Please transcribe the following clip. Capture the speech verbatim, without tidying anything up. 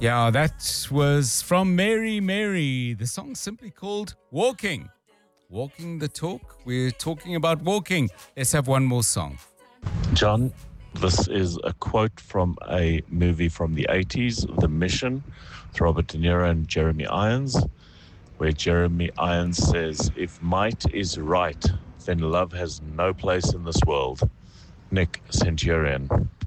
Yeah, that was from Mary Mary. The song's simply called Walking. Walking the talk. We're talking about walking. Let's have one more song. John, this is a quote from a movie from the eighties, The Mission, with Robert De Niro and Jeremy Irons, where Jeremy Irons says, "If might is right, then love has no place in this world." Nick Centurion.